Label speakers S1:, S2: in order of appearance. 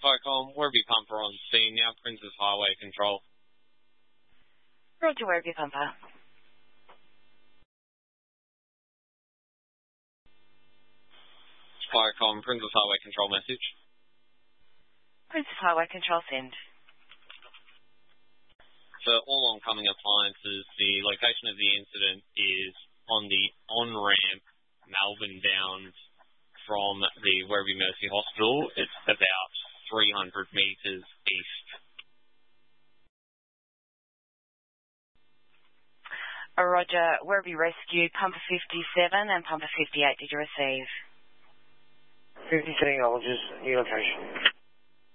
S1: Focom, Werribee Pumper on scene now, Princes Highway Control.
S2: Roger, Werribee Pumper.
S1: Focom, Princes Highway Control message.
S2: Princes Highway Control send.
S1: For all oncoming appliances, the location of the incident is on the on-ramp Melbourne bound from the Werribee Mercy Hospital. It's about 300 metres east.
S2: Roger, Werribee Rescue, Pumper 57 and Pumper 58, did you receive?
S3: 57 acknowledges, new location.